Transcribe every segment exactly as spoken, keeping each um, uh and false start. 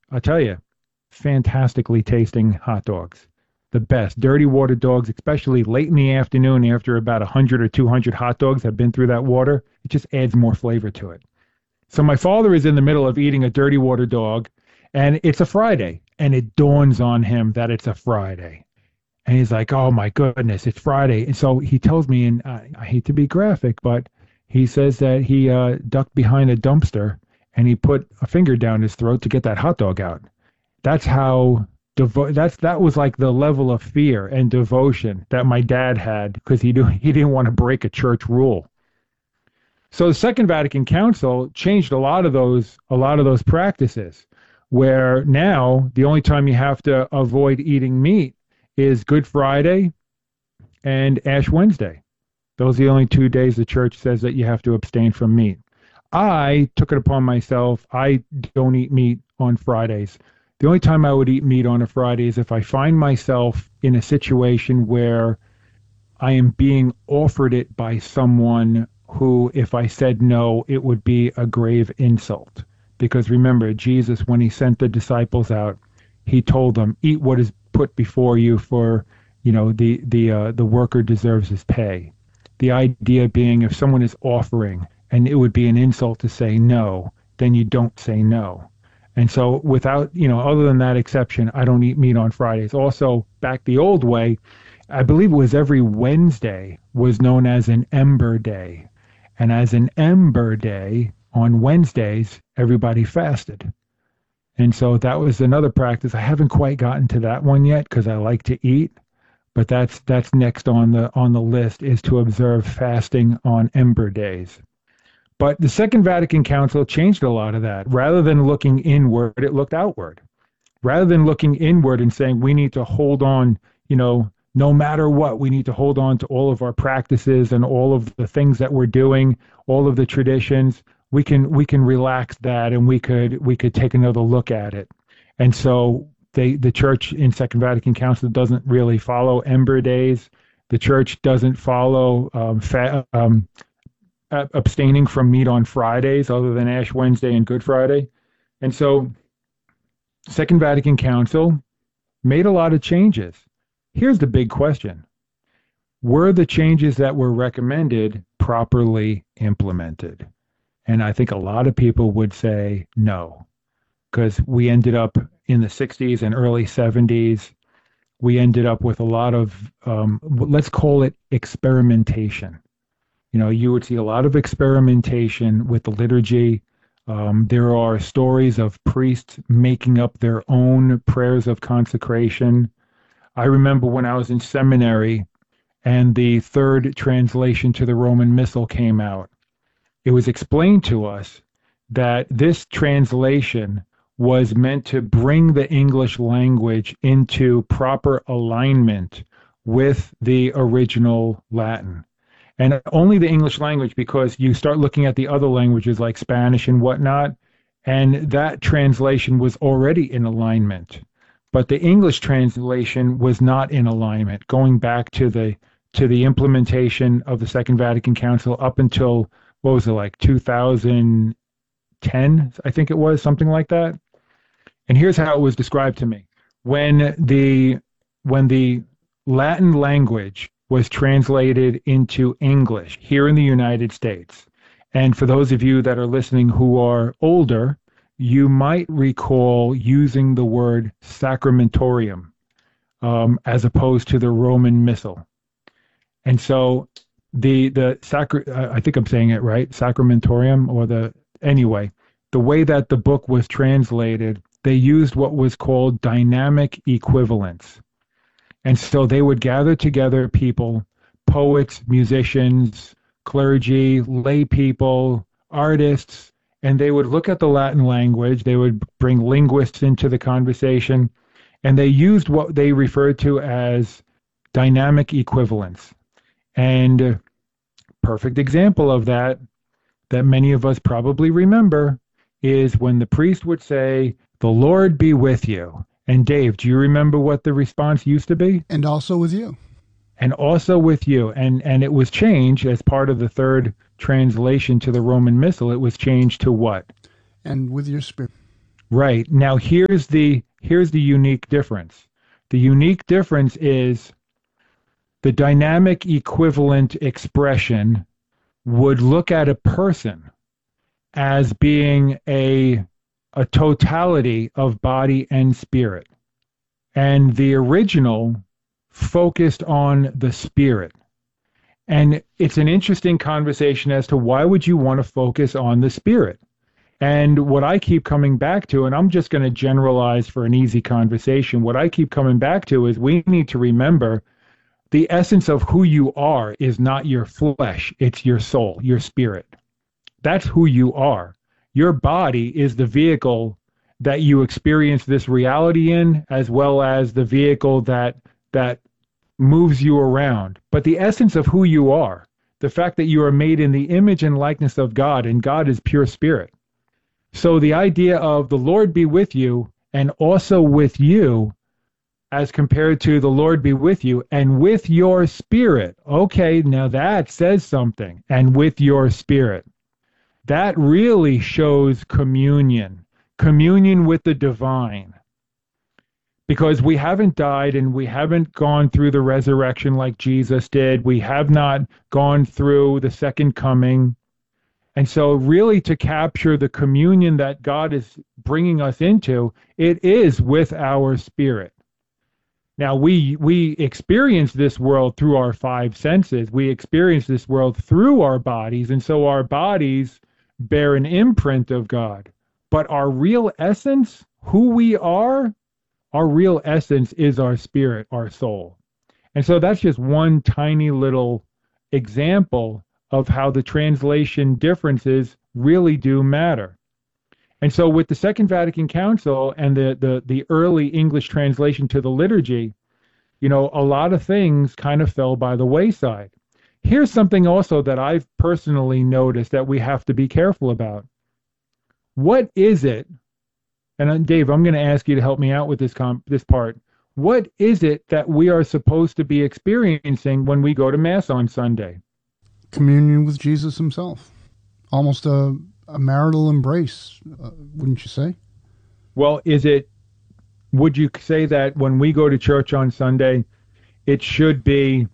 I'll tell you, fantastically tasting hot dogs. The best. Dirty water dogs, especially late in the afternoon after about one hundred or two hundred hot dogs have been through that water, it just adds more flavor to it. So my father is in the middle of eating a dirty water dog, and it's a Friday, and it dawns on him that it's a Friday. And he's like, "Oh my goodness, it's Friday." And so he tells me, and I, I hate to be graphic, but he says that he uh, ducked behind a dumpster and he put a finger down his throat to get that hot dog out. That's how devo- that's that was like the level of fear and devotion that my dad had because he do, he didn't want to break a church rule. So the Second Vatican Council changed a lot of those a lot of those practices, where now the only time you have to avoid eating meat is Good Friday and Ash Wednesday. Those are the only two days the church says that you have to abstain from meat. I took it upon myself. I don't eat meat on Fridays. The only time I would eat meat on a Friday is if I find myself in a situation where I am being offered it by someone who, if I said no, it would be a grave insult. Because remember, Jesus, when he sent the disciples out, he told them, "Eat what is put before you, for you know the the uh, the worker deserves his pay." The idea being, if someone is offering, and it would be an insult to say no, then you don't say no. And so, without you know, other than that exception, I don't eat meat on Fridays. Also, back the old way, I believe it was every Wednesday was known as an Ember Day. And as an Ember Day, on Wednesdays, everybody fasted. And so that was another practice. I haven't quite gotten to that one yet because I like to eat, but that's that's next on the on the list is to observe fasting on Ember Days. But the Second Vatican Council changed a lot of that. Rather than looking inward, it looked outward. Rather than looking inward and saying we need to hold on, you know, no matter what, we need to hold on to all of our practices and all of the things that we're doing, all of the traditions. We can we can relax that, and we could we could take another look at it. And so they the church in Second Vatican Council doesn't really follow Ember Days. The church doesn't follow um, fa- um, abstaining from meat on Fridays, other than Ash Wednesday and Good Friday. And so Second Vatican Council made a lot of changes. Here's the big question. Were the changes that were recommended properly implemented? And I think a lot of people would say no, because we ended up in the sixties and early seventies. We ended up with a lot of, um, let's call it experimentation. You know, you would see a lot of experimentation with the liturgy. Um, there are stories of priests making up their own prayers of consecration. I remember when I was in seminary and the third translation to the Roman Missal came out. It was explained to us that this translation was meant to bring the English language into proper alignment with the original Latin. And only the English language, because you start looking at the other languages like Spanish and whatnot, and that translation was already in alignment. But the English translation was not in alignment, going back to the to the implementation of the Second Vatican Council up until, what was it, like two thousand ten, I think it was, something like that. And here's how it was described to me. When the when the Latin language was translated into English here in the United States, and for those of you that are listening who are older, you might recall using the word sacramentorium um, as opposed to the Roman Missal. And so the the sacra, uh, I think I'm saying it right, sacramentorium, or the anyway, the way that the book was translated, they used what was called dynamic equivalence. And so they would gather together people, poets, musicians, clergy, lay people, artists, and they would look at the Latin language. They would bring linguists into the conversation, and they used what they referred to as dynamic equivalence. And a perfect example of that, that many of us probably remember, is when the priest would say, "The Lord be with you." And Dave, do you remember what the response used to be? And also with you. And also with you. And and it was changed as part of the third translation to the Roman Missal. It was changed to what? And with your spirit. Right. Now here's the here's the unique difference. The unique difference is the dynamic equivalent expression would look at a person as being a a totality of body and spirit. And the original focused on the spirit. And it's an interesting conversation as to why would you want to focus on the spirit? And what I keep coming back to, and I'm just going to generalize for an easy conversation, what I keep coming back to is we need to remember the essence of who you are is not your flesh, it's your soul, your spirit. That's who you are. Your body is the vehicle that you experience this reality in, as well as the vehicle that that moves you around. But the essence of who you are, the fact that you are made in the image and likeness of God, and God is pure spirit. So the idea of the Lord be with you and also with you, as compared to the Lord be with you and with your spirit. Okay, now that says something. And with your spirit. That really shows communion, communion with the divine. Because we haven't died and we haven't gone through the resurrection like Jesus did. We have not gone through the second coming. And so really to capture the communion that God is bringing us into, it is with our spirit. Now, we we experience this world through our five senses. We experience this world through our bodies, and so our bodies bear an imprint of God. But our real essence, who we are, our real essence is our spirit, our soul. And so that's just one tiny little example of how the translation differences really do matter. And so with the Second Vatican Council and the, the, the early English translation to the liturgy, you know, a lot of things kind of fell by the wayside. Here's something also that I've personally noticed that we have to be careful about. What is it, and Dave, I'm going to ask you to help me out with this comp, this part. What is it that we are supposed to be experiencing when we go to Mass on Sunday? Communion with Jesus himself. Almost a, a marital embrace, uh, wouldn't you say? Well, is it, would you say that when we go to church on Sunday, it should be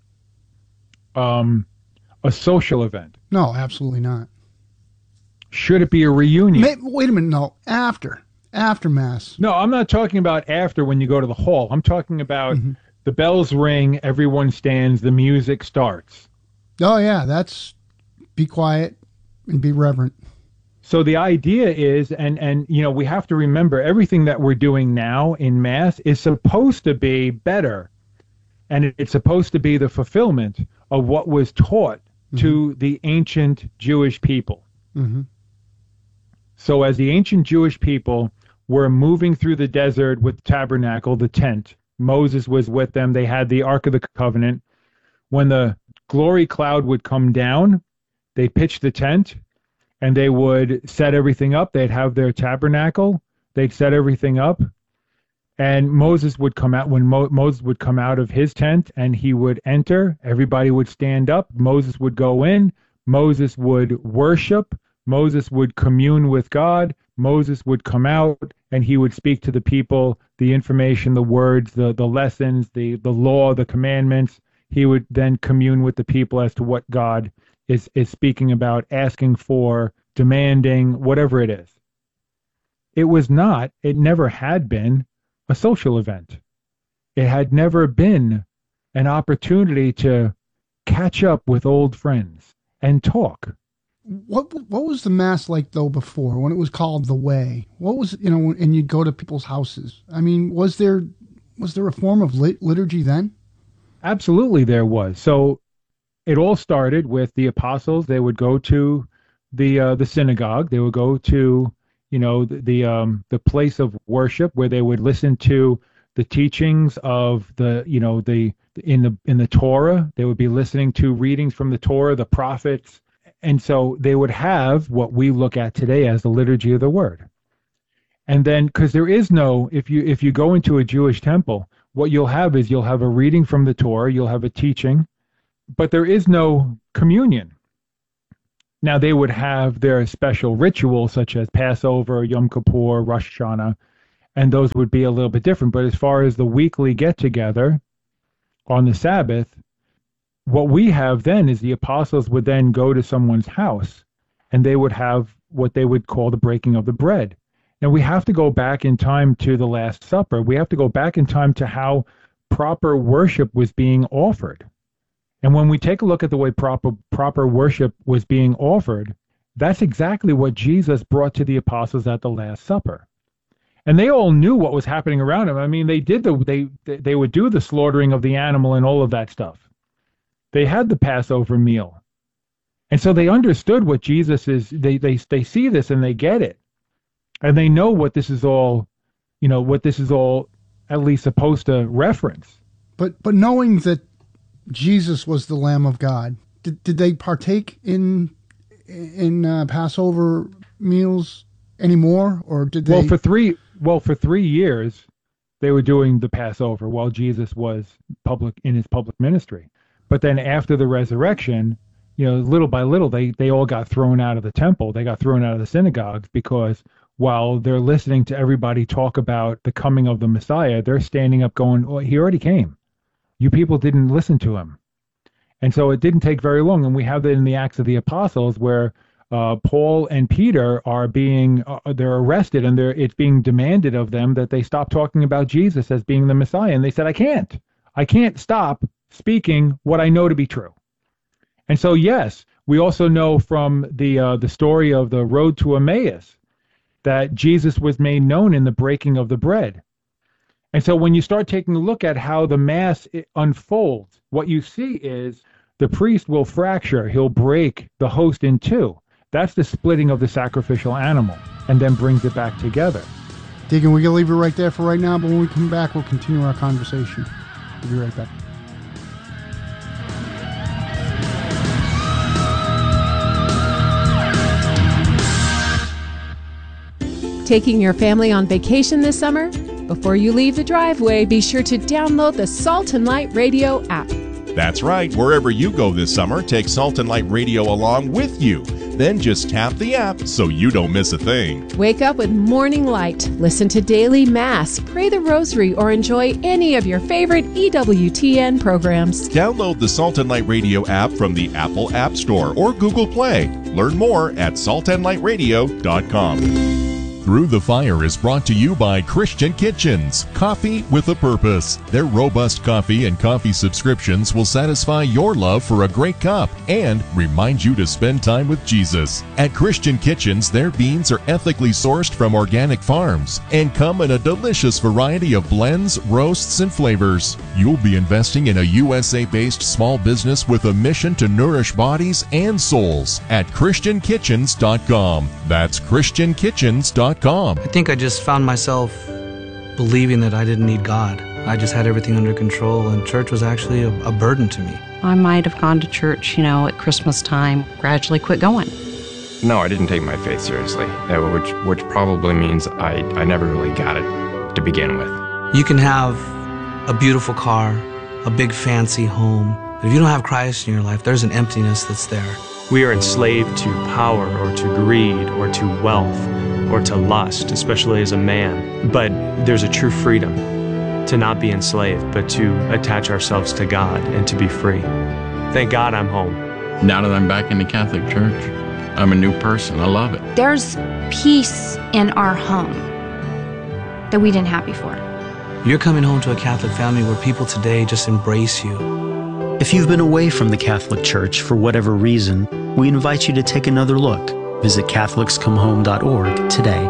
um, a social event? No, absolutely not. Should it be a reunion? May, wait a minute, no, after. After Mass. No, I'm not talking about after when you go to the hall. I'm talking about mm-hmm. the bells ring, everyone stands, the music starts. Oh, yeah, that's be quiet and be reverent. So the idea is, and, and you know, we have to remember everything that we're doing now in Mass is supposed to be better. And it, it's supposed to be the fulfillment of what was taught mm-hmm. to the ancient Jewish people. Mm-hmm. So as the ancient Jewish people were moving through the desert with the tabernacle, the tent, Moses was with them. They had the Ark of the Covenant. When the glory cloud would come down, they'd pitch the tent and they would set everything up. They'd have their tabernacle. They'd set everything up. And Moses would come out, when Mo- Moses would come out of his tent and he would enter, everybody would stand up. Moses would go in. Moses would worship. Moses would commune with God. Moses would come out and he would speak to the people, the information, the words, the, the lessons, the, the law, the commandments. He would then commune with the people as to what God is, is speaking about, asking for, demanding, whatever it is. It was not, it never had been a social event. It had never been an opportunity to catch up with old friends and talk. What what was the Mass like, though, before, when it was called the Way? What was, you know, and you'd go to people's houses? I mean, was there was there a form of lit- liturgy then? Absolutely there was. So it all started with the apostles. They would go to the uh, the synagogue. They would go to, you know, the the, um, the place of worship where they would listen to the teachings of the, you know, the in the in the Torah. They would be listening to readings from the Torah, the prophets. And so they would have what we look at today as the liturgy of the word. And then, because there is no, if you if you go into a Jewish temple, what you'll have is you'll have a reading from the Torah, you'll have a teaching, but there is no communion. Now, they would have their special rituals, such as Passover, Yom Kippur, Rosh Hashanah, and those would be a little bit different. But as far as the weekly get-together on the Sabbath, what we have then is the apostles would then go to someone's house, and they would have what they would call the breaking of the bread. Now, we have to go back in time to the Last Supper. We have to go back in time to how proper worship was being offered. And when we take a look at the way proper proper worship was being offered, that's exactly what Jesus brought to the apostles at the Last Supper. And they all knew what was happening around them. I mean, they did the they they would do the slaughtering of the animal and all of that stuff. They had the Passover meal. And so they understood what Jesus is, they they they see this and they get it. And they know what this is all, you know, what this is all at least supposed to reference. But but knowing that Jesus was the Lamb of God, did did they partake in in uh, Passover meals anymore, or did they? Well, for three well for three years, they were doing the Passover while Jesus was public in his public ministry. But then after the resurrection, you know, little by little, they they all got thrown out of the temple. They got thrown out of the synagogues because while they're listening to everybody talk about the coming of the Messiah, they're standing up going, "Oh, he already came. You people didn't listen to him." And so it didn't take very long. And we have that in the Acts of the Apostles where uh, Paul and Peter are being, uh, they're arrested and they're, it's being demanded of them that they stop talking about Jesus as being the Messiah. And they said, I can't. I can't stop speaking what I know to be true. And so, yes, we also know from the uh, the story of the road to Emmaus that Jesus was made known in the breaking of the bread. And so when you start taking a look at how the Mass unfolds, what you see is the priest will fracture, he'll break the host in two. That's the splitting of the sacrificial animal, and then brings it back together. Deacon, we're going to leave it right there for right now, but when we come back, we'll continue our conversation. We'll be right back. Taking your family on vacation this summer? Before you leave the driveway, be sure to download the Salt and Light Radio app. That's right. Wherever you go this summer, take Salt and Light Radio along with you. Then just tap the app so you don't miss a thing. Wake up with Morning Light, listen to Daily Mass, pray the Rosary, or enjoy any of your favorite E W T N programs. Download the Salt and Light Radio app from the Apple App Store or Google Play. Learn more at salt and light radio dot com. Through the Fire is brought to you by Christian Kitchens, coffee with a purpose. Their robust coffee and coffee subscriptions will satisfy your love for a great cup and remind you to spend time with Jesus. At Christian Kitchens, their beans are ethically sourced from organic farms and come in a delicious variety of blends, roasts, and flavors. You'll be investing in a U S A-based small business with a mission to nourish bodies and souls at christian kitchens dot com. That's christian kitchens dot com. I think I just found myself believing that I didn't need God. I just had everything under control, and church was actually a, a burden to me. I might have gone to church, you know, at Christmas time, gradually quit going. No, I didn't take my faith seriously, uh, which which probably means I, I never really got it to begin with. You can have a beautiful car, a big fancy home, but if you don't have Christ in your life, there's an emptiness that's there. We are enslaved to power or to greed or to wealth or to lust, especially as a man. But there's a true freedom to not be enslaved, but to attach ourselves to God and to be free. Thank God I'm home. Now that I'm back in the Catholic Church, I'm a new person. I love it. There's peace in our home that we didn't have before. You're coming home to a Catholic family where people today just embrace you. If you've been away from the Catholic Church for whatever reason, we invite you to take another look. Visit catholics come home dot org today.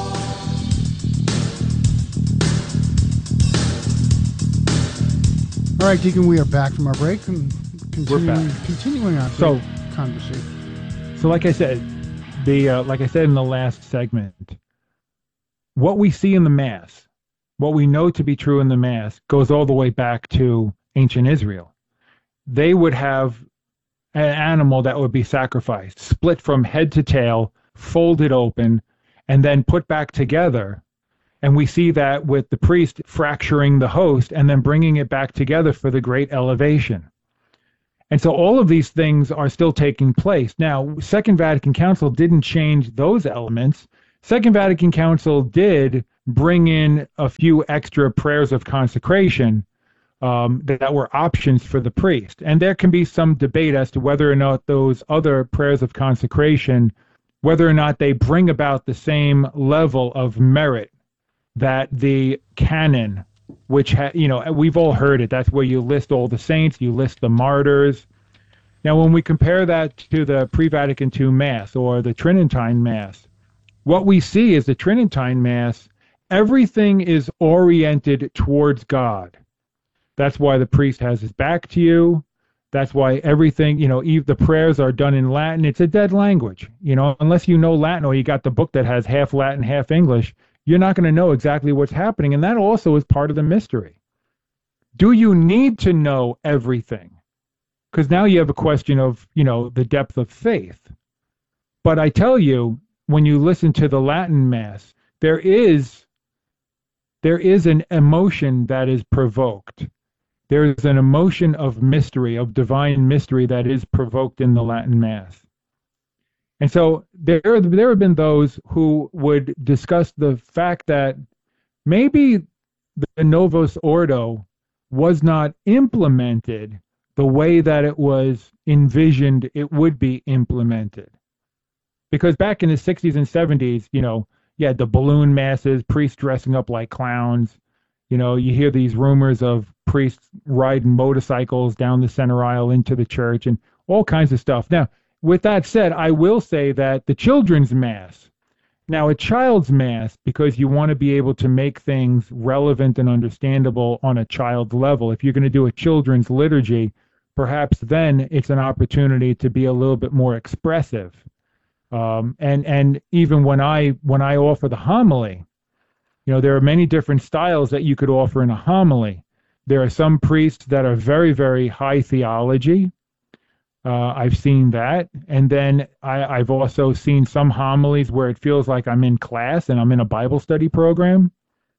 All right, Deacon, we are back from our break and continuing, We're back. continuing our So- conversation. So like I said, the uh, like I said in the last segment, what we see in the Mass, what we know to be true in the Mass, goes all the way back to ancient Israel. They would have an animal that would be sacrificed, split from head to tail, folded open, and then put back together. And we see that with the priest fracturing the host and then bringing it back together for the great elevation. And so all of these things are still taking place. Now, Second Vatican Council didn't change those elements. Second Vatican Council did bring in a few extra prayers of consecration um, that were options for the priest. And there can be some debate as to whether or not those other prayers of consecration, whether or not they bring about the same level of merit that the canon, which, ha- you know, we've all heard it. That's where you list all the saints, you list the martyrs. Now, when we compare that to the pre-Vatican two Mass or the Tridentine Mass, what we see is the Tridentine Mass, everything is oriented towards God. That's why the priest has his back to you. That's why everything, you know, even the prayers are done in Latin. It's a dead language, you know, unless you know Latin or you got the book that has half Latin, half English, you're not going to know exactly what's happening. And that also is part of the mystery. Do you need to know everything? Because now you have a question of, you know, the depth of faith. But I tell you, when you listen to the Latin Mass, there is there is an emotion that is provoked. There is an emotion of mystery, of divine mystery that is provoked in the Latin Mass. And so there, there have been those who would discuss the fact that maybe the Novus Ordo was not implemented the way that it was envisioned it would be implemented. Because back in the sixties and seventies, you know, you had the balloon masses, priests dressing up like clowns. You know, you hear these rumors of priests riding motorcycles down the center aisle into the church and all kinds of stuff. Now, with that said, I will say that the children's Mass, now a child's Mass, because you want to be able to make things relevant and understandable on a child's level. If you're going to do a children's liturgy, perhaps then it's an opportunity to be a little bit more expressive. Um, and and even when I when I offer the homily, you know, there are many different styles that you could offer in a homily. There are some priests that are very, very high theology. Uh, I've seen that. And then I, I've also seen some homilies where it feels like I'm in class and I'm in a Bible study program.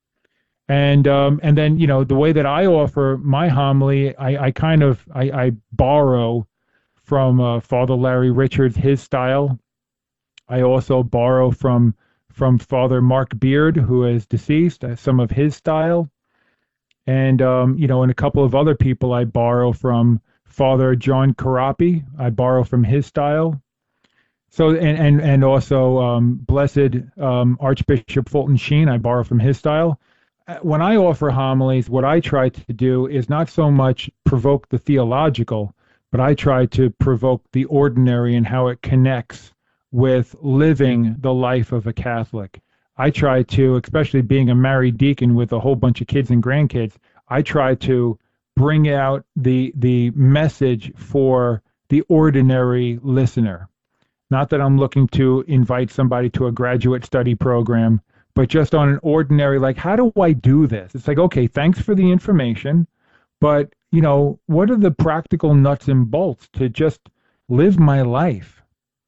And um, and then, you know, the way that I offer my homily, I, I kind of, I, I borrow from uh, Father Larry Richards, his style. I also borrow from from Father Mark Beard, who is deceased, uh, some of his style. And, um, you know, and a couple of other people I borrow from. Father John Carapi, I borrow from his style. So, and and, and also um, Blessed um, Archbishop Fulton Sheen, I borrow from his style. When I offer homilies, what I try to do is not so much provoke the theological, but I try to provoke the ordinary and how it connects with living the life of a Catholic. I try to, especially being a married deacon with a whole bunch of kids and grandkids, I try to bring out the the message for the ordinary listener. Not that I'm looking to invite somebody to a graduate study program, but just on an ordinary, like, how do I do this? It's like, okay, thanks for the information, but, you know, what are the practical nuts and bolts to just live my life?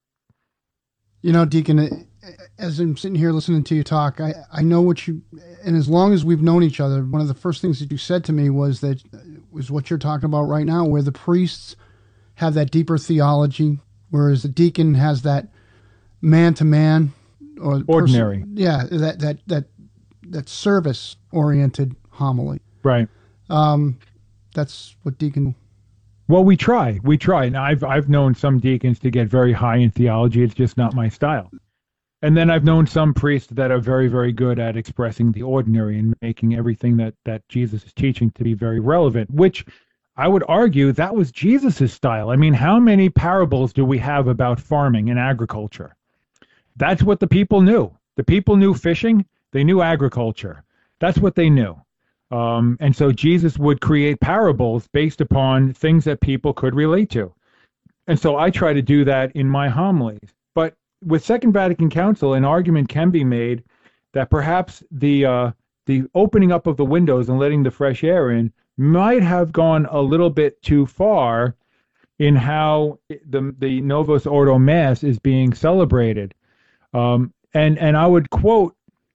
You know, Deacon, as I'm sitting here listening to you talk, I, I know what you, and as long as we've known each other, one of the first things that you said to me was that, was what you're talking about right now, where the priests have that deeper theology, whereas the deacon has that man-to-man, or ordinary. Person, yeah, that, that, that, that service-oriented homily. Right. Um, that's what deacon... Well, we try. We try. And I've I've known some deacons to get very high in theology. It's just not my style. And then I've known some priests that are very, very good at expressing the ordinary and making everything that, that Jesus is teaching to be very relevant, which I would argue that was Jesus's style. I mean, how many parables do we have about farming and agriculture? That's what the people knew. The people knew fishing. They knew agriculture. That's what they knew. Um, and so Jesus would create parables based upon things that people could relate to. And so I try to do that in my homilies. But with Second Vatican Council, an argument can be made that perhaps the uh, the opening up of the windows and letting the fresh air in might have gone a little bit too far in how the the Novus Ordo Mass is being celebrated. Um, and and I would quote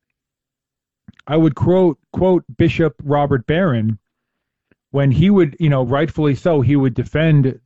I would quote quote Bishop Robert Barron when he would, you know, rightfully so, he would defend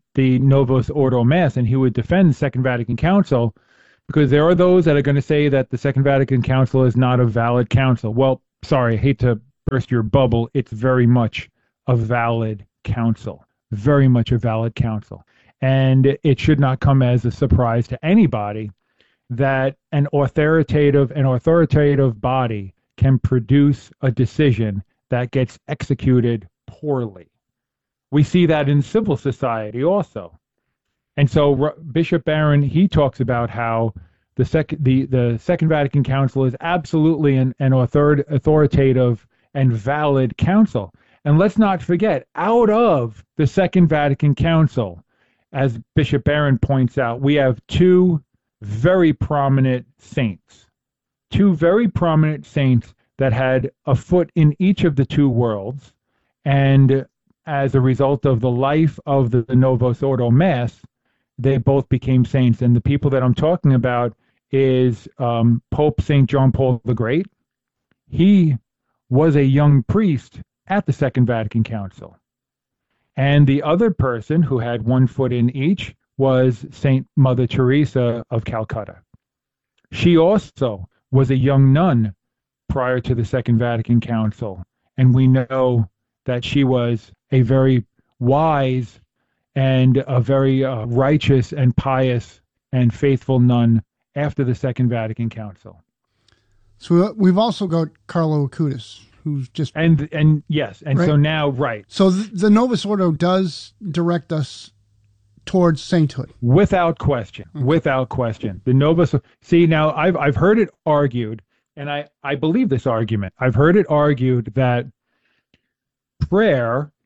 the Novus Ordo Mass, and he would defend the Second Vatican Council, because there are those that are going to say that the Second Vatican Council is not a valid council. Well, sorry, I hate to burst your bubble. It's very much a valid council, very much a valid council. And it should not come as a surprise to anybody that an authoritative, an authoritative body can produce a decision that gets executed poorly. We see that in civil society also. And so R- Bishop Barron, he talks about how the, sec- the, the Second Vatican Council is absolutely an, an author- authoritative and valid council. And let's not forget, out of the Second Vatican Council, as Bishop Barron points out, we have two very prominent saints, two very prominent saints that had a foot in each of the two worlds. And as a result of the life of the, the Novus Ordo Mass, they both became saints. And the people that I'm talking about is um, Pope Saint John Paul the Great. He was a young priest at the Second Vatican Council. And the other person who had one foot in each was Saint Mother Teresa of Calcutta. She also was a young nun prior to the Second Vatican Council, and we know that she was a very wise and a very uh, righteous and pious and faithful nun after the Second Vatican Council. So we've also got Carlo Acutis, who's just and and yes, and right? so now right. So the, the Novus Ordo does direct us towards sainthood, without question, okay. without question. The Novus. See, now I've I've heard it argued, and I I believe this argument. I've heard it argued that prayer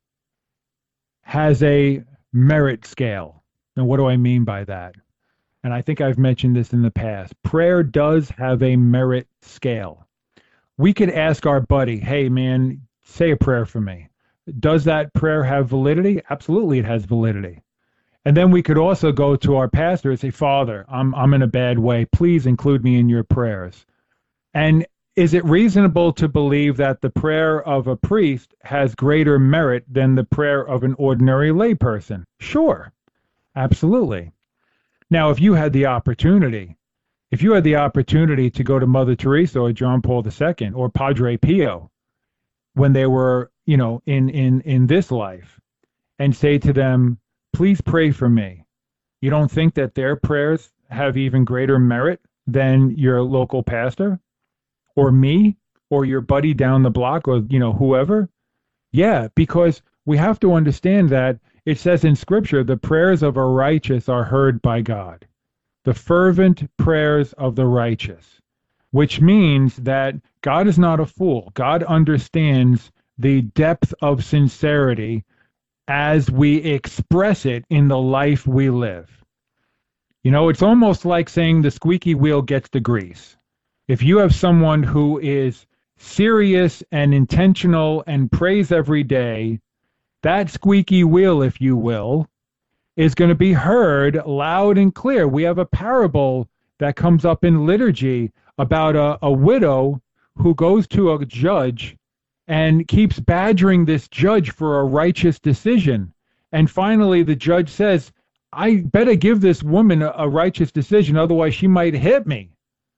has a merit scale. Now, what do I mean by that? And I think I've mentioned this in the past. Prayer does have a merit scale. We could ask our buddy, hey, man, say a prayer for me. Does that prayer have validity? Absolutely, it has validity. And then we could also go to our pastor and say, Father, I'm I'm in a bad way. Please include me in your prayers. And is it reasonable to believe that the prayer of a priest has greater merit than the prayer of an ordinary layperson? Sure, absolutely. Now, if you had the opportunity, if you had the opportunity to go to Mother Teresa or John Paul the Second or Padre Pio when they were, you know, in, in, in this life and say to them, please pray for me, you don't think that their prayers have even greater merit than your local pastor or me or your buddy down the block or, you know, whoever? Yeah, because we have to understand that it says in Scripture, the prayers of a righteous are heard by God. The fervent prayers of the righteous, which means that God is not a fool. God understands the depth of sincerity as we express it in the life we live. You know, it's almost like saying the squeaky wheel gets the grease. If you have someone who is serious and intentional and prays every day, that squeaky wheel, if you will, is going to be heard loud and clear. We have a parable that comes up in liturgy about a, a widow who goes to a judge and keeps badgering this judge for a righteous decision. And finally, the judge says, I better give this woman a, a righteous decision, otherwise she might hit me.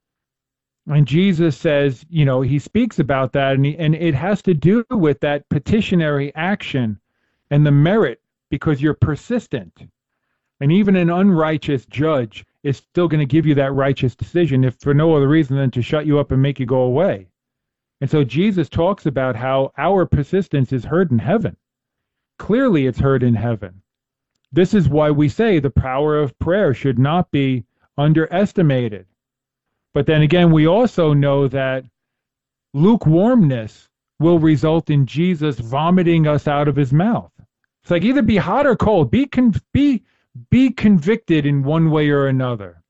And Jesus says, you know, he speaks about that, and, he, and it has to do with that petitionary action and the merit, because you're persistent. And even an unrighteous judge is still going to give you that righteous decision, if for no other reason than to shut you up and make you go away. And so Jesus talks about how our persistence is heard in heaven. Clearly it's heard in heaven. This is why we say the power of prayer should not be underestimated. But then again, we also know that lukewarmness will result in Jesus vomiting us out of his mouth. It's like either be hot or cold. Be con- be be convicted in one way or another.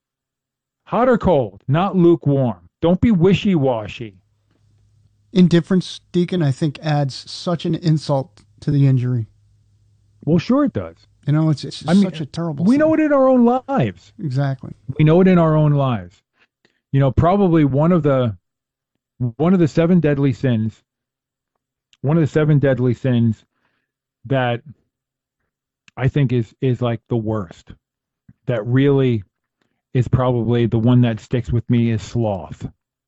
Hot or cold, not lukewarm. Don't be wishy-washy. Indifference, Deacon, I think adds such an insult to the injury. Well, sure it does. You know, it's, it's I mean, such a terrible We thing. know it in our own lives. Exactly. We know it in our own lives. You know, probably one of the one of the seven deadly sins, one of the seven deadly sins that I think is is like the worst. That really is probably the one that sticks with me is sloth.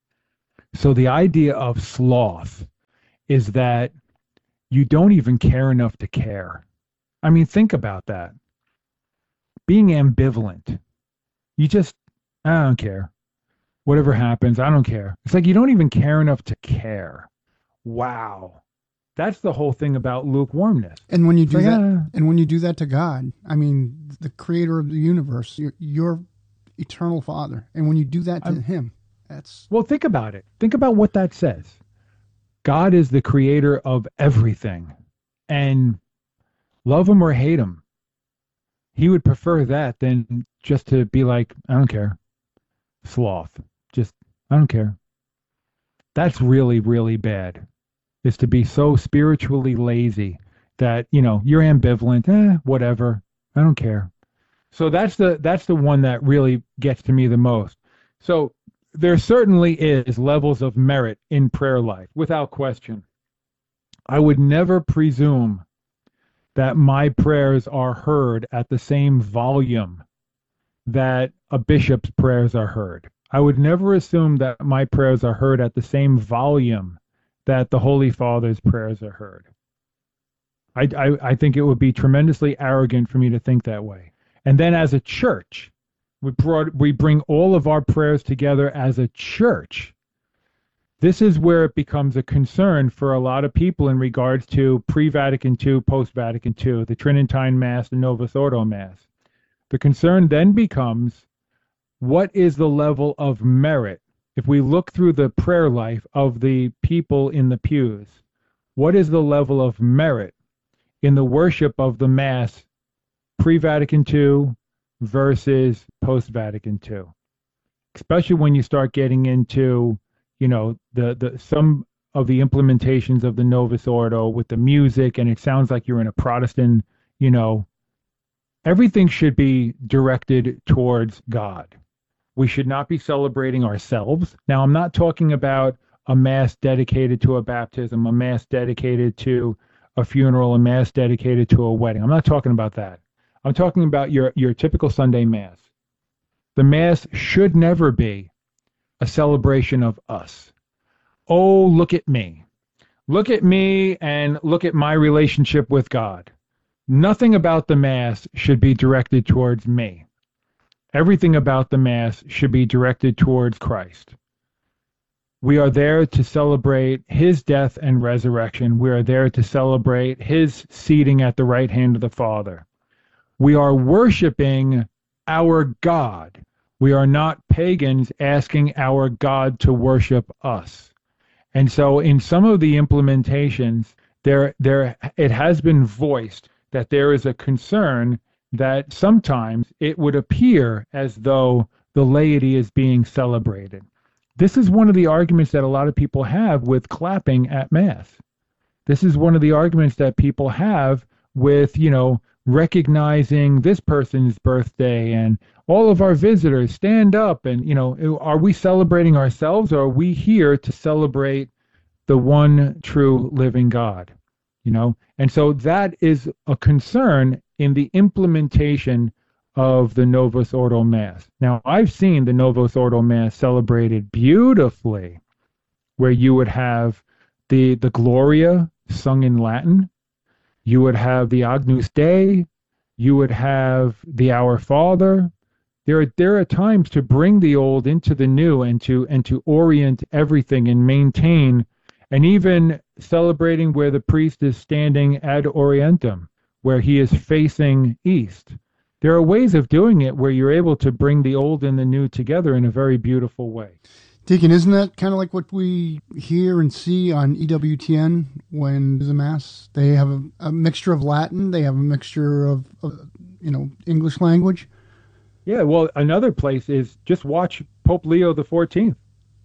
So the idea of sloth is that you don't even care enough to care. I mean, think about that. Being ambivalent. You just, I don't care. Whatever happens, I don't care. It's like you don't even care enough to care. Wow. That's the whole thing about lukewarmness. And when you do like, that, uh, and when you do that to God, I mean, the creator of the universe, your, your eternal Father, and when you do that to I'm, him, that's... Well, think about it. Think about what that says. God is the creator of everything. And love him or hate him, he would prefer that than just to be like, I don't care. Sloth. Just, I don't care. That's really, really bad. Is to be so spiritually lazy that, you know, you're ambivalent, eh, whatever. I don't care. So that's the that's the one that really gets to me the most. So there certainly is levels of merit in prayer life, without question. I would never presume that my prayers are heard at the same volume that a bishop's prayers are heard. I would never assume that my prayers are heard at the same volume that the Holy Father's prayers are heard. I, I, I think it would be tremendously arrogant for me to think that way. And then as a church, we brought we bring all of our prayers together as a church. This is where it becomes a concern for a lot of people in regards to pre-Vatican two, post-Vatican two, the Tridentine Mass, the Novus Ordo Mass. The concern then becomes, what is the level of merit? If we look through the prayer life of the people in the pews, what is the level of merit in the worship of the Mass pre-Vatican two versus post-Vatican two? Especially when you start getting into, you know, the, the some of the implementations of the Novus Ordo with the music, and it sounds like you're in a Protestant, you know, everything should be directed towards God. We should not be celebrating ourselves. Now, I'm not talking about a Mass dedicated to a baptism, a Mass dedicated to a funeral, a Mass dedicated to a wedding. I'm not talking about that. I'm talking about your, your typical Sunday Mass. The Mass should never be a celebration of us. Oh, look at me. Look at me and look at my relationship with God. Nothing about the Mass should be directed towards me. Everything about the Mass should be directed towards Christ. We are there to celebrate his death and resurrection. We are there to celebrate his seating at the right hand of the Father. We are worshiping our God. We are not pagans asking our God to worship us. And so in some of the implementations, there, there, it has been voiced that there is a concern that sometimes it would appear as though the laity is being celebrated. This is one of the arguments that a lot of people have with clapping at Mass. This is one of the arguments that people have with, you know, recognizing this person's birthday and all of our visitors stand up and, you know, are we celebrating ourselves, or are we here to celebrate the one true living God? You know, and so that is a concern in the implementation of the Novus Ordo Mass. Now, I've seen the Novus Ordo Mass celebrated beautifully, where you would have the the Gloria sung in Latin, you would have the Agnus Dei, you would have the Our Father. There are there are times to bring the old into the new and to and to orient everything and maintain, and even celebrating where the priest is standing ad orientem, where he is facing east. There are ways of doing it where you're able to bring the old and the new together in a very beautiful way. Deacon, isn't that kind of like what we hear and see on E W T N when there's a Mass? They have a, a mixture of Latin, they have a mixture of, of, you know, English language. Yeah, well, another place is just watch Pope Leo the fourteenth.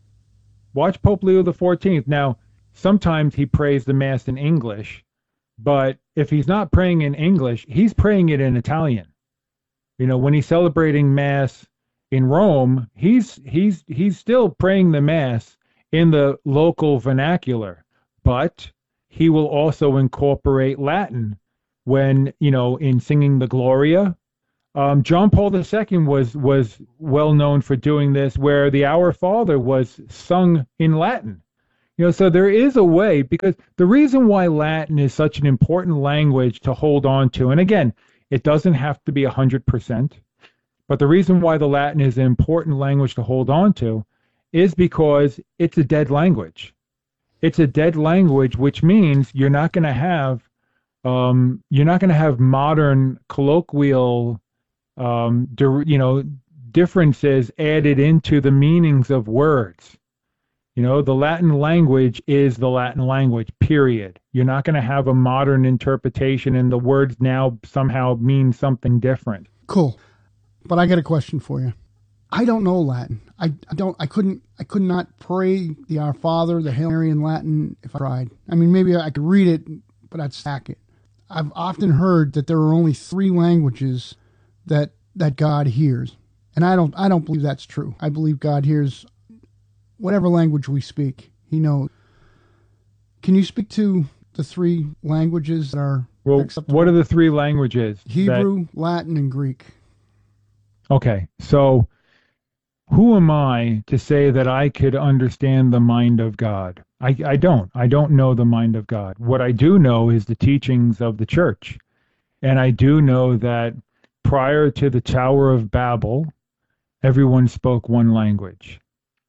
Watch Pope Leo the fourteenth. Now, sometimes he prays the Mass in English, but if he's not praying in English, he's praying it in Italian. You know, when he's celebrating Mass in Rome, he's he's he's still praying the Mass in the local vernacular, but he will also incorporate Latin when, you know, in singing the Gloria. Um, John Paul the Second was was well known for doing this, where the Our Father was sung in Latin. You know, so there is a way, because the reason why Latin is such an important language to hold on to, and again, it doesn't have to be one hundred percent, but the reason why the Latin is an important language to hold on to is because it's a dead language. It's a dead language, which means you're not going to have um, you're not going to have modern colloquial um, di- you know differences added into the meanings of words. You know, the Latin language is the Latin language, period. You're not going to have a modern interpretation and the words now somehow mean something different. Cool. But I got a question for you. I don't know Latin. I, I don't. I couldn't. I could not pray the Our Father, the Hail Mary in Latin if I tried. I mean, maybe I could read it, but I'd stack it. I've often heard that there are only three languages that that God hears, and I don't. I don't believe that's true. I believe God hears whatever language we speak. He knows. Can you speak to the three languages that are well? Acceptable? What are the three languages? Hebrew, that... Latin, and Greek. Okay, so. Who am I to say that I could understand the mind of God? I, I don't. I don't know the mind of God. What I do know is the teachings of the church. And I do know that prior to the Tower of Babel, everyone spoke one language.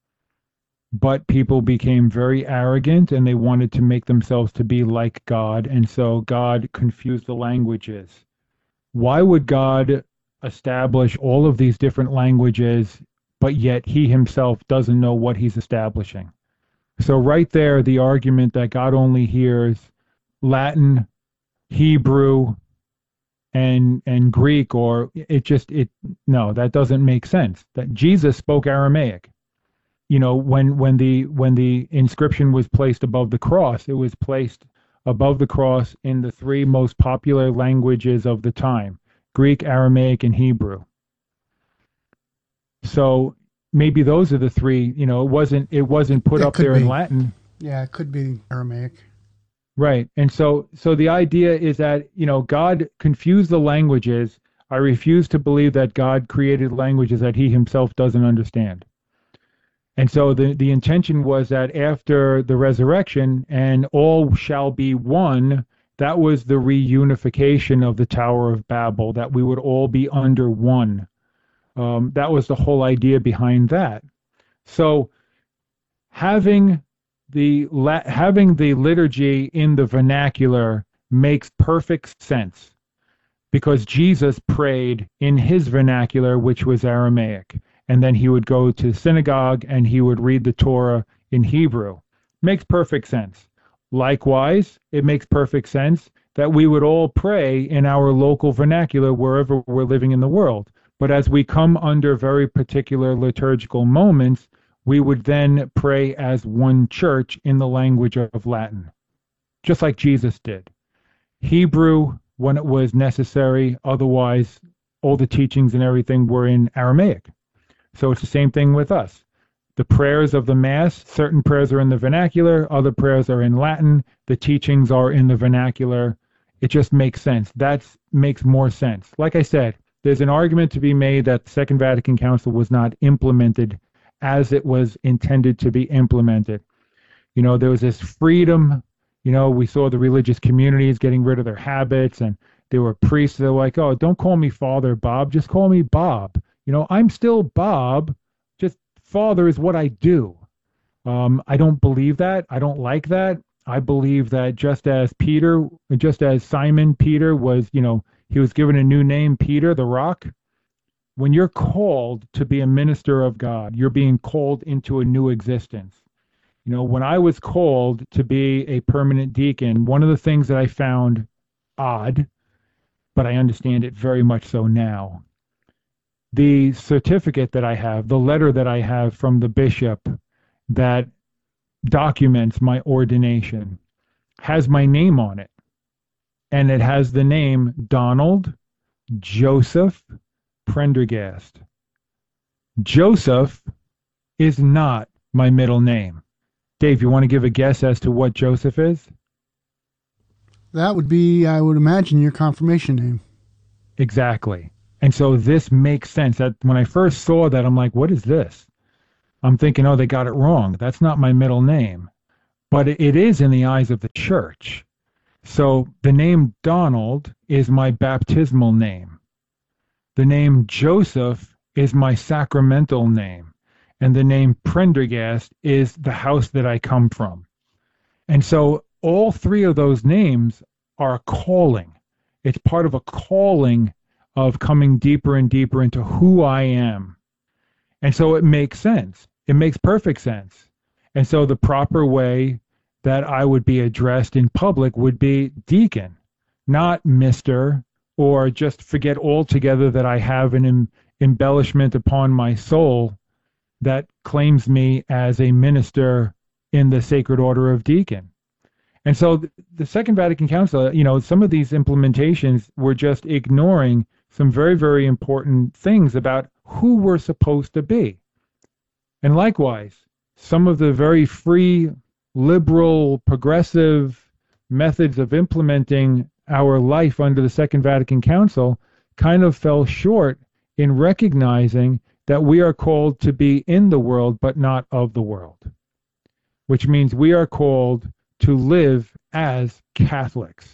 But people became very arrogant and they wanted to make themselves to be like God. And so God confused the languages. Why would God establish all of these different languages, but yet he himself doesn't know what he's establishing? So right there, the argument that God only hears Latin, Hebrew, and and Greek, or it just, it no, that doesn't make sense. That Jesus spoke Aramaic. You know, when when the when the inscription was placed above the cross, it was placed above the cross in the three most popular languages of the time: Greek, Aramaic, and Hebrew. So maybe those are the three. You know, it wasn't it wasn't put It up could there be. in Latin. Yeah, it could be Aramaic. Right. And so so the idea is that, you know, God confused the languages. I refuse to believe that God created languages that he himself doesn't understand. And so the, the intention was that after the resurrection and all shall be one, that was the reunification of the Tower of Babel, that we would all be under one. Um, that was the whole idea behind that. So having the la- having the liturgy in the vernacular makes perfect sense, because Jesus prayed in his vernacular, which was Aramaic, and then he would go to synagogue and he would read the Torah in Hebrew. Makes perfect sense. Likewise, it makes perfect sense that we would all pray in our local vernacular wherever we're living in the world. But as we come under very particular liturgical moments, we would then pray as one church in the language of Latin, just like Jesus did. Hebrew when it was necessary, otherwise all the teachings and everything were in Aramaic. So it's the same thing with us. The prayers of the Mass, certain prayers are in the vernacular, other prayers are in Latin, the teachings are in the vernacular. It just makes sense. That makes more sense. Like I said, there's an argument to be made that the Second Vatican Council was not implemented as it was intended to be implemented. You know, there was this freedom. You know, we saw the religious communities getting rid of their habits, and there were priests that were like, oh, don't call me Father Bob, just call me Bob. You know, I'm still Bob, just Father is what I do. Um, I don't believe that. I don't like that. I believe that just as Peter, just as Simon Peter was, you know, he was given a new name, Peter, the Rock. When you're called to be a minister of God, you're being called into a new existence. You know, when I was called to be a permanent deacon, one of the things that I found odd, but I understand it very much so now, the certificate that I have, the letter that I have from the bishop that documents my ordination, has my name on it. And it has the name Donald Joseph Prendergast. Joseph is not my middle name. Dave, you want to give a guess as to what Joseph is? That would be, I would imagine, your confirmation name. Exactly. And so this makes sense. That when I first saw that, I'm like, what is this? I'm thinking, oh, they got it wrong. That's not my middle name. But it is in the eyes of the church. So the name Donald is my baptismal name. The name Joseph is my sacramental name. And the name Prendergast is the house that I come from. And so all three of those names are a calling. It's part of a calling of coming deeper and deeper into who I am. And so it makes sense. It makes perfect sense. And so the proper way that I would be addressed in public would be deacon, not mister, or just forget altogether that I have an em- embellishment upon my soul that claims me as a minister in the Sacred Order of Deacon. And so th- the Second Vatican Council, you know, some of these implementations were just ignoring some very, very important things about who we're supposed to be. And likewise, some of the very free, liberal, progressive methods of implementing our life under the Second Vatican Council kind of fell short in recognizing that we are called to be in the world, but not of the world, which means we are called to live as Catholics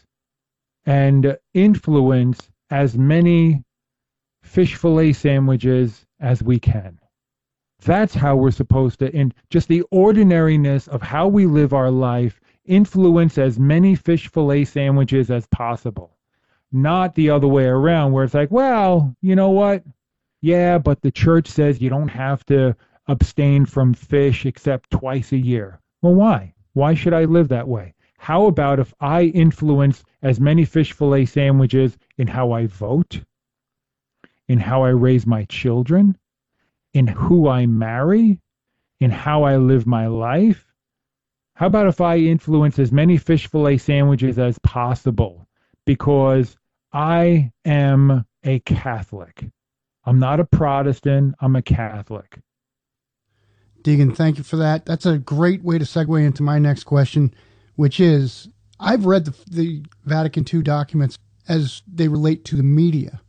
and influence as many fish fillet sandwiches as we can. That's how we're supposed to, in just the ordinariness of how we live our life, influence as many fish fillet sandwiches as possible. Not the other way around where it's like, well, you know what? Yeah, but the church says you don't have to abstain from fish except twice a year. Well, why? Why should I live that way? How about if I influence as many fish fillet sandwiches in how I vote, in how I raise my children, in who I marry, in how I live my life? How about if I influence as many fish fillet sandwiches as possible because I am a Catholic? I'm not a Protestant, I'm a Catholic. Deacon, thank you for that. That's a great way to segue into my next question, which is, I've read the, the Vatican Two documents as they relate to the media.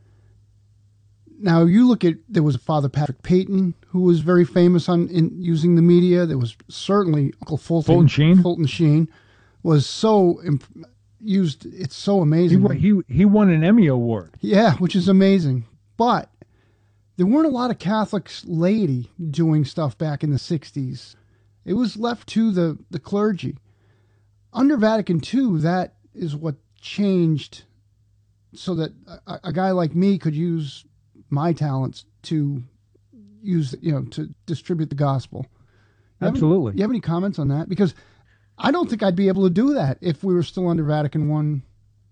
Now, you look at, there was Father Patrick Peyton, who was very famous on in using the media. There was certainly Uncle Fulton. Fulton Sheen. Fulton Sheen was so imp- used. It's so amazing. He, he, he won an Emmy Award. Yeah, which is amazing. But there weren't a lot of Catholic laity doing stuff back in the sixties. It was left to the, the clergy. Under Vatican Two, that is what changed so that a, a guy like me could use my talents to use, you know, to distribute the gospel. You Absolutely. Have any, you have any comments on that? Because I don't think I'd be able to do that if we were still under Vatican One.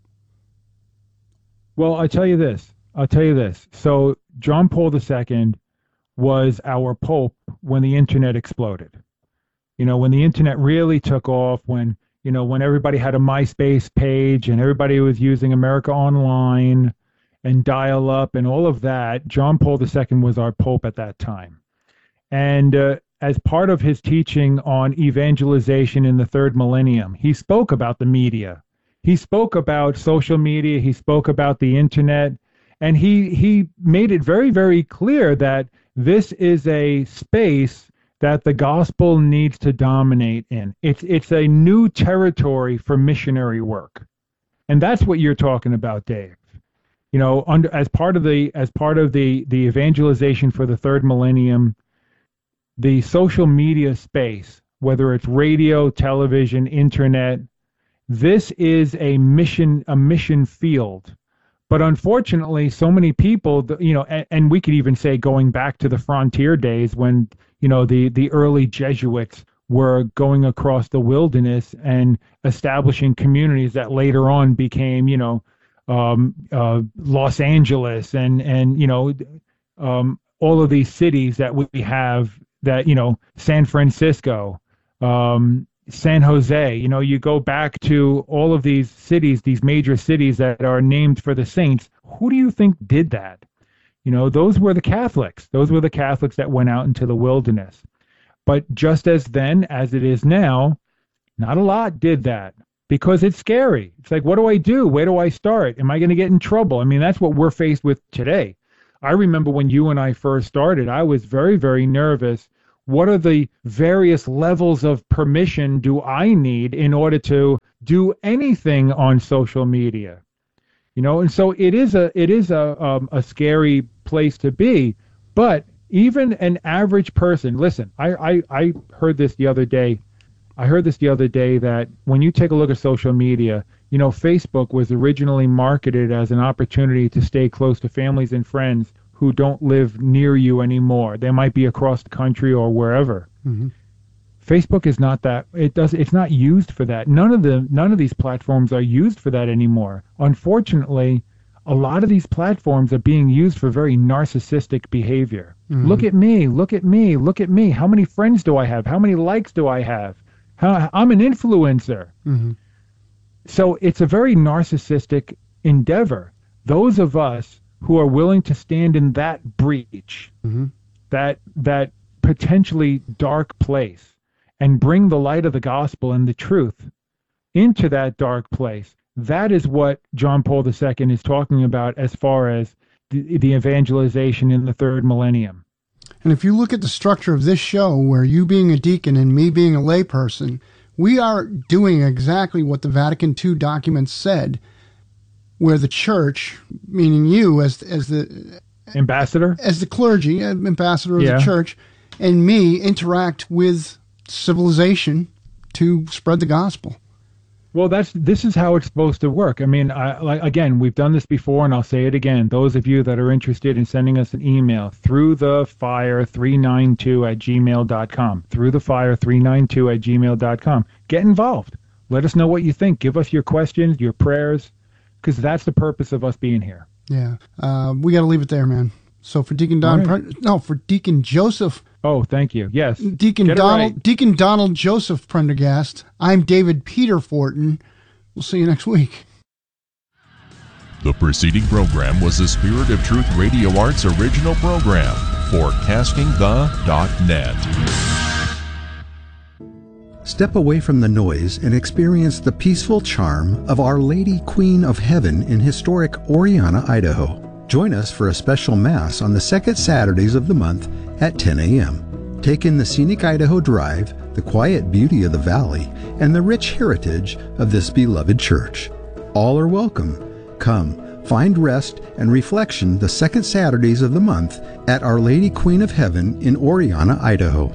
Well, I tell you this. I'll tell you this. So John Paul the Second was our Pope when the internet exploded. You know, when the internet really took off, when, you know, when everybody had a MySpace page and everybody was using America Online and dial-up and all of that, John Paul the Second was our Pope at that time. And uh, as part of his teaching on evangelization in the third millennium, he spoke about the media. He spoke about social media. He spoke about the internet. And he, he made it very, very clear that this is a space that the gospel needs to dominate in. It's, it's a new territory for missionary work. And that's what you're talking about, Dave. You know, under, as part of the as part of the, the evangelization for the third millennium, the social media space, whether it's radio, television, internet, this is a mission a mission field. But unfortunately, so many people, you know, and, and we could even say going back to the frontier days when, you know, the, the early Jesuits were going across the wilderness and establishing communities that later on became, you know, um, uh, Los Angeles and, and you know, um, all of these cities that we have that, you know, San Francisco, um, San Jose, you know, you go back to all of these cities, these major cities that are named for the saints. Who do you think did that? You know, those were the Catholics. Those were the Catholics that went out into the wilderness. But just as then, as it is now, not a lot did that. because it's scary. It's like, what do I do? Where do I start? Am I going to get in trouble? I mean, that's what we're faced with today. I remember when you and I first started, I was very, very nervous. What are the various levels of permission do I need in order to do anything on social media? You know, and so it is a it is a um, a scary place to be. But even an average person, listen, I, I, I heard this the other day. I heard this the other day that when you take a look at social media, you know, Facebook was originally marketed as an opportunity to stay close to families and friends who don't live near you anymore. They might be across the country or wherever. Mm-hmm. Facebook is not that. It does. It's not used for that. None of the none of these platforms are used for that anymore. Unfortunately, a lot of these platforms are being used for very narcissistic behavior. Mm-hmm. Look at me. Look at me. Look at me. How many friends do I have? How many likes do I have? How, I'm an influencer. Mm-hmm. So it's a very narcissistic endeavor. Those of us who are willing to stand in that breach, mm-hmm. that that potentially dark place, and bring the light of the gospel and the truth into that dark place, that is what John Paul the Second is talking about as far as the, the evangelization in the third millennium. And if you look at the structure of this show, where you being a deacon and me being a layperson, we are doing exactly what the Vatican Two documents said, where the church, meaning you as as the ambassador, as the clergy, ambassador of yeah. the church, and me interact with civilization to spread the gospel. Well, that's this is how it's supposed to work. I mean, I, like again, we've done this before, and I'll say it again. Those of you that are interested in sending us an email, through the fire three nine two at gmail dot com, through the fire three nine two at gmail dot com. Get involved. Let us know what you think. Give us your questions, your prayers, because that's the purpose of us being here. Yeah, uh, we got to leave it there, man. So for Deacon Don, right. Pre- no, for Deacon Joseph. Oh, thank you. Yes, Deacon Get Donald, right. Deacon Donald Joseph Prendergast. I'm David Peter Fortin. We'll see you next week. The preceding program was a Spirit of Truth Radio Arts original program for casting the dot net. Step away from the noise and experience the peaceful charm of Our Lady Queen of Heaven in historic Oriana, Idaho. Join us for a special Mass on the second Saturdays of the month at ten a.m. Take in the scenic Idaho Drive, the quiet beauty of the valley, and the rich heritage of this beloved church. All are welcome. Come, find rest and reflection the second Saturdays of the month at Our Lady Queen of Heaven in Oriana, Idaho.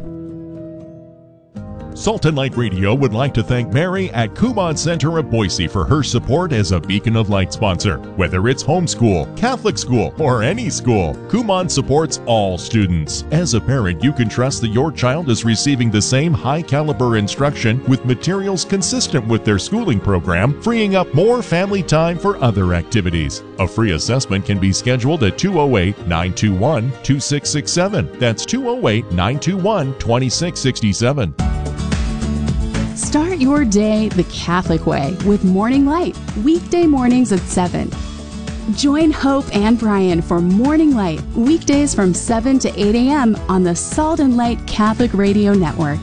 Salt and Light Radio would like to thank Mary at Kumon Center of Boise for her support as a Beacon of Light sponsor. Whether it's homeschool, Catholic school, or any school, Kumon supports all students. As a parent, you can trust that your child is receiving the same high-caliber instruction with materials consistent with their schooling program, freeing up more family time for other activities. A free assessment can be scheduled at two oh eight, nine two one, two six six seven. That's two oh eight, nine two one, two six six seven. Start your day the Catholic way with Morning Light, weekday mornings at seven. Join Hope and Brian for Morning Light, weekdays from seven to eight a.m. on the Salt and Light Catholic Radio Network.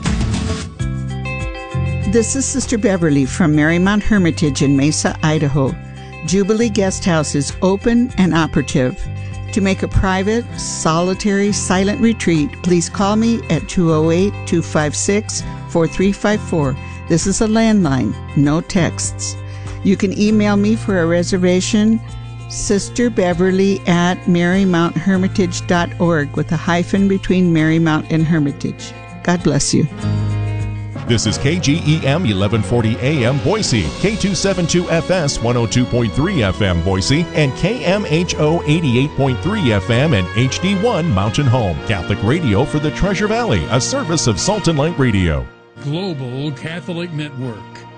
This is Sister Beverly from Marymount Hermitage in Mesa, Idaho. Jubilee Guest House is open and operative. To make a private, solitary, silent retreat, please call me at two oh eight, two five six, four three five four. This is a landline, no texts. You can email me for a reservation, Sister Beverly at marymount hermitage dot org with a hyphen between Marymount and Hermitage. God bless you. This is K G E M eleven forty A M Boise, K two seventy-two F S one oh two point three F M Boise, and K M H O eighty-eight point three F M and H D one Mountain Home. Catholic radio for the Treasure Valley, a service of Salt and Light Radio. Global Catholic Network.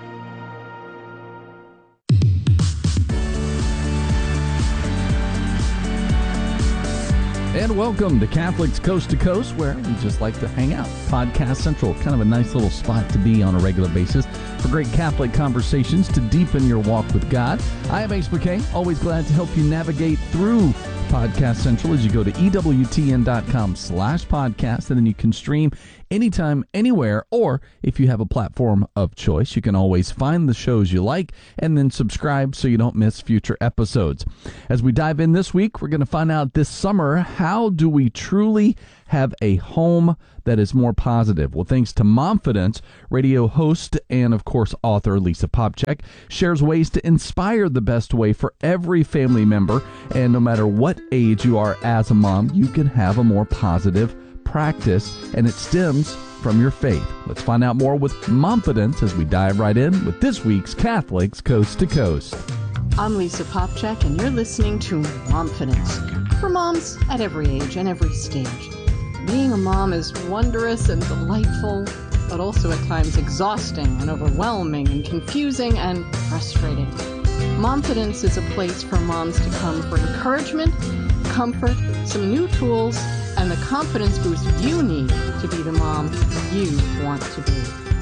And welcome to Catholics Coast to Coast, where we just like to hang out. Podcast Central, kind of a nice little spot to be on a regular basis for great Catholic conversations to deepen your walk with God. I am Ace McKay, always glad to help you navigate through Podcast Central as you go to E W T N dot com slash podcast, and then you can stream anytime, anywhere, or if you have a platform of choice, you can always find the shows you like and then subscribe so you don't miss future episodes. As we dive in this week, we're going to find out this summer, how do we truly have a home that is more positive? Well, thanks to Momfidence, radio host and, of course, author Lisa Popcak shares ways to inspire the best way for every family member. And no matter what age you are as a mom, you can have a more positive practice, and it stems from your faith. Let's find out more with Momfidence as we dive right in with this week's Catholics Coast to Coast. I'm Lisa Popcak, and you're listening to Momfidence, for moms at every age and every stage. Being a mom is wondrous and delightful, but also at times exhausting and overwhelming and confusing and frustrating. Momfidence is a place for moms to come for encouragement, comfort, some new tools, and the confidence boost you need to be the mom you want to be.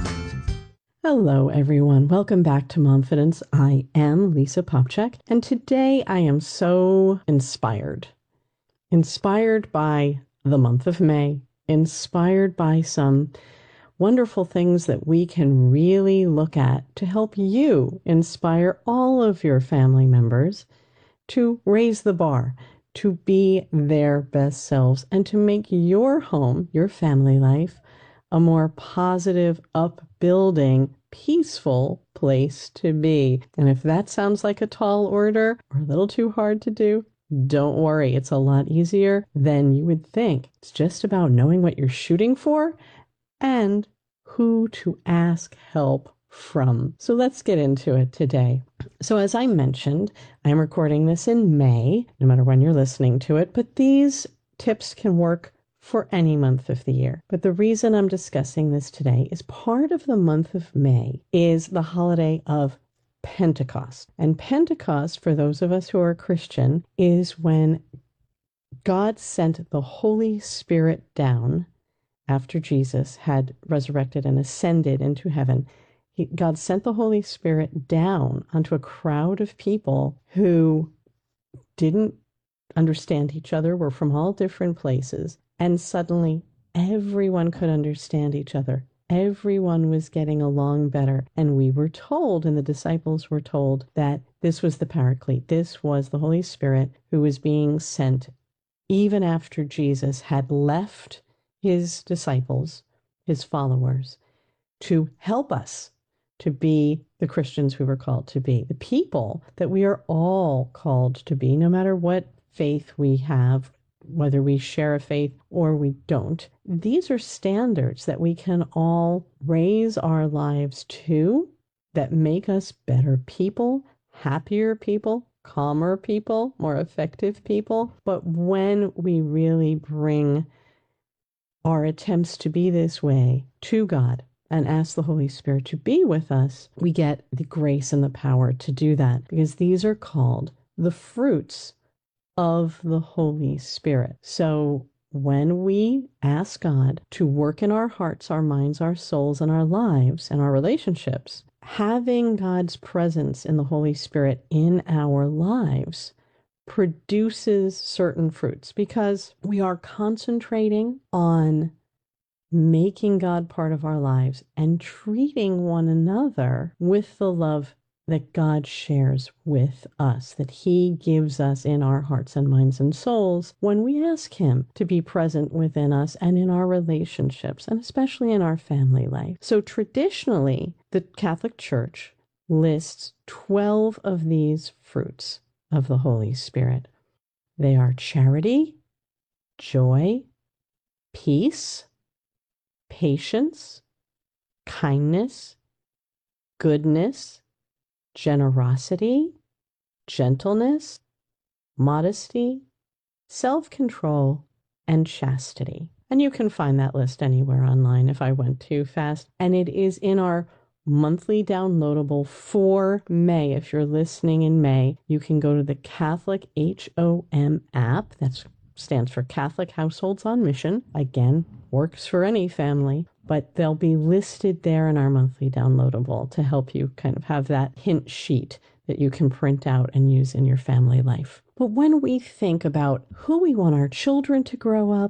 Hello, everyone. Welcome back to Momfidence. I am Lisa Popcak, and today I am so inspired. Inspired by the month of May, inspired by some wonderful things that we can really look at to help you inspire all of your family members to raise the bar, to be their best selves, and to make your home, your family life, a more positive, upbuilding, peaceful place to be. And if that sounds like a tall order or a little too hard to do, don't worry, it's a lot easier than you would think. It's just about knowing what you're shooting for and who to ask help from. So let's get into it today. So as I mentioned, I'm recording this in May, no matter when you're listening to it, but these tips can work for any month of the year. But the reason I'm discussing this today is part of the month of May is the holiday of Pentecost. And Pentecost, for those of us who are Christian, is when God sent the Holy Spirit down after Jesus had resurrected and ascended into heaven. He, God sent the Holy Spirit down onto a crowd of people who didn't understand each other, were from all different places, and suddenly everyone could understand each other. Everyone was getting along better. And we were told, and the disciples were told, that this was the Paraclete. This was the Holy Spirit who was being sent even after Jesus had left his disciples, his followers, to help us to be the Christians we were called to be, the people that we are all called to be, no matter what faith we have, whether we share a faith or we don't. These are standards that we can all raise our lives to that make us better people, happier people, calmer people, more effective people. But when we really bring our attempts to be this way to God and ask the Holy Spirit to be with us, we get the grace and the power to do that, because these are called the fruits of the Holy Spirit. So when we ask God to work in our hearts, our minds, our souls, and our lives and our relationships, having God's presence in the Holy Spirit in our lives produces certain fruits, because we are concentrating on making God part of our lives and treating one another with the love that God shares with us, that he gives us in our hearts and minds and souls when we ask him to be present within us and in our relationships, and especially in our family life. So traditionally, the Catholic Church lists twelve of these fruits of the Holy Spirit. They are charity, joy, peace, patience, kindness, goodness, generosity, gentleness, modesty, self-control, and chastity. And you can find that list anywhere online if I went too fast. And it is in our monthly downloadable for May. If you're listening in May, you can go to the Catholic H O M app. That stands for Catholic Households on Mission. Again, works for any family, but they'll be listed there in our monthly downloadable to help you kind of have that hint sheet that you can print out and use in your family life. But when we think about who we want our children to grow up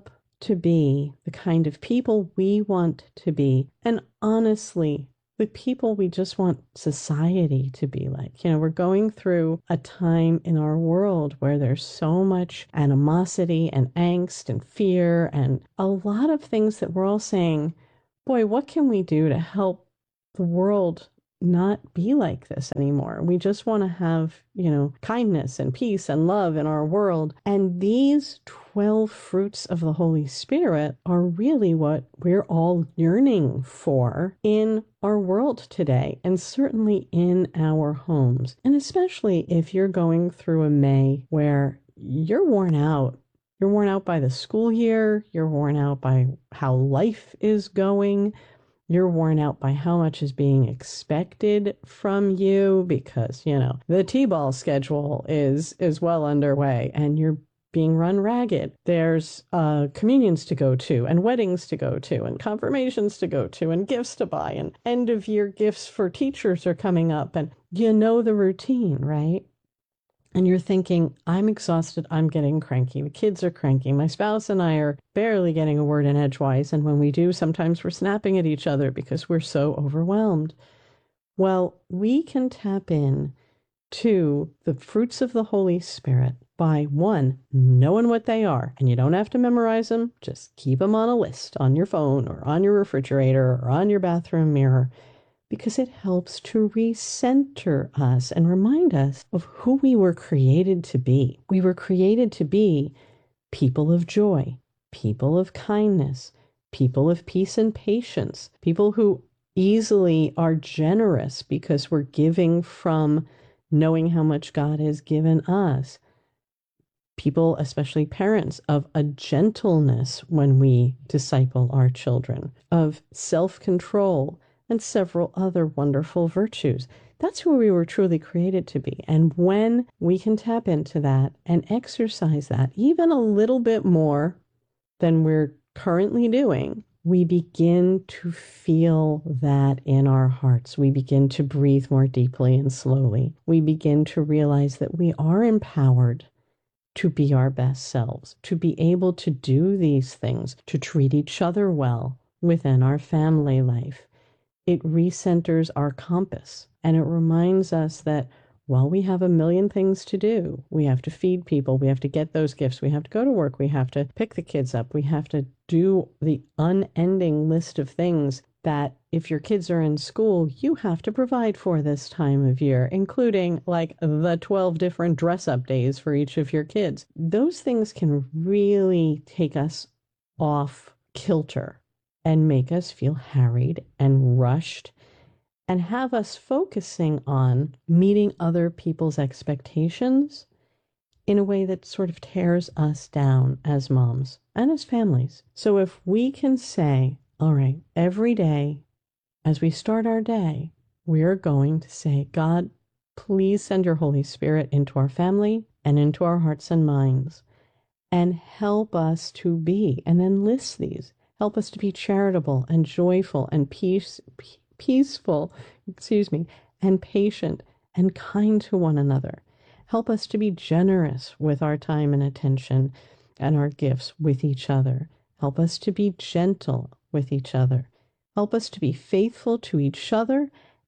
to be the kind of people we want to be, and honestly, the people we just want society to be like. You know, we're going through a time in our world where there's so much animosity and angst and fear and a lot of things that we're all saying, boy, what can we do to help the world not be like this anymore? We just want to have, you know, kindness and peace and love in our world. And these twelve fruits of the Holy Spirit are really what we're all yearning for in our world today, and certainly in our homes. And especially if you're going through a May where you're worn out. You're worn out by the school year. You're worn out by how life is going. You're worn out by how much is being expected from you because, you know, the T-ball schedule is is well underway and you're being run ragged. There's uh, communions to go to and weddings to go to and confirmations to go to and gifts to buy and end of year gifts for teachers are coming up and you know the routine, right? And you're thinking, I'm exhausted, I'm getting cranky, the kids are cranky, my spouse and I are barely getting a word in edgewise, and when we do, sometimes we're snapping at each other because we're so overwhelmed. Well, we can tap in to the fruits of the Holy Spirit by, one, knowing what they are, and you don't have to memorize them, just keep them on a list on your phone or on your refrigerator or on your bathroom mirror, because it helps to recenter us and remind us of who we were created to be. We were created to be people of joy, people of kindness, people of peace and patience, people who easily are generous because we're giving from knowing how much God has given us. People, especially parents, of a gentleness when we disciple our children, of self-control, and several other wonderful virtues. That's who we were truly created to be. And when we can tap into that and exercise that even a little bit more than we're currently doing, we begin to feel that in our hearts. We begin to breathe more deeply and slowly. We begin to realize that we are empowered to be our best selves, to be able to do these things, to treat each other well within our family life. It recenters our compass, and it reminds us that while we have a million things to do, we have to feed people, we have to get those gifts, we have to go to work, we have to pick the kids up, we have to do the unending list of things that if your kids are in school, you have to provide for this time of year, including like the twelve different dress-up days for each of your kids. Those things can really take us off kilter and make us feel harried and rushed and have us focusing on meeting other people's expectations in a way that sort of tears us down as moms and as families. So if we can say, all right, every day as we start our day, we are going to say, God, please send your Holy Spirit into our family and into our hearts and minds and help us to be, and then list these. Help us to be charitable and joyful and peace, peaceful, excuse me, and patient and kind to one another. Help us to be generous with our time and attention and our gifts with each other. Help us to be gentle with each other. Help us to be faithful to each other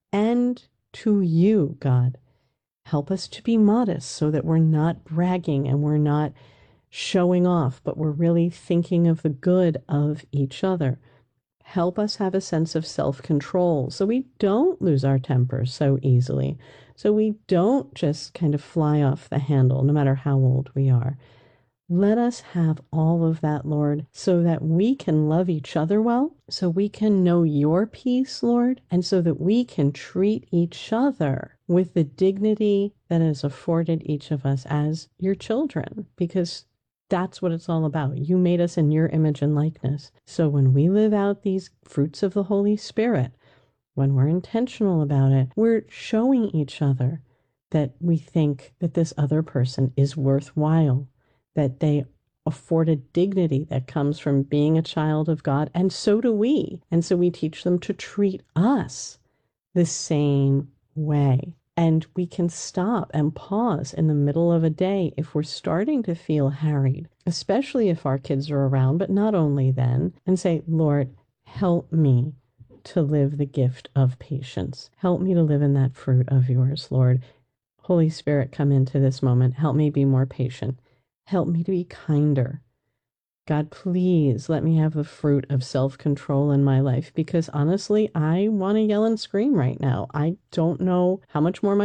and to you, God. Help us to be modest so that we're not bragging and we're not showing off, but we're really thinking of the good of each other. Help us have a sense of self-control so we don't lose our tempers so easily, so we don't just kind of fly off the handle no matter how old we are. Let us have all of that, Lord, so that we can love each other well, so we can know your peace, Lord, and so that we can treat each other with the dignity that is afforded each of us as your children, because that's what it's all about. You made us in your image and likeness. So when we live out these fruits of the Holy Spirit, when we're intentional about it, we're showing each other that we think that this other person is worthwhile, that they afford a dignity that comes from being a child of God, and so do we. And so we teach them to treat us the same way. And we can stop and pause in the middle of a day if we're starting to feel harried, especially if our kids are around, but not only then, and say, Lord, help me to live the gift of patience. Help me to live in that fruit of yours, Lord. Holy Spirit, come into this moment. Help me be more patient. Help me to be kinder. God, please let me have the fruit of self-control in my life, because honestly, I want to yell and scream right now. I don't know how much more my